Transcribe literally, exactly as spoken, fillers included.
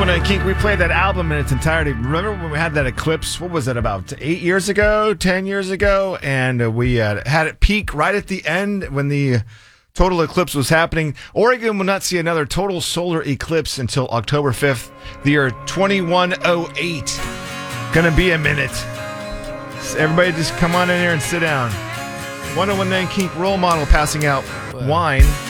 Nine Kink, we played that album in its entirety. Remember when we had that eclipse? What was it, about eight years ago, ten years ago? And uh, we uh, had it peak right at the end when the total eclipse was happening. Oregon will not see another total solar eclipse until October fifth, the year twenty-one oh eight. Gonna be a minute. So everybody just come on in here and sit down. one oh one Nine Kink role model passing out wine.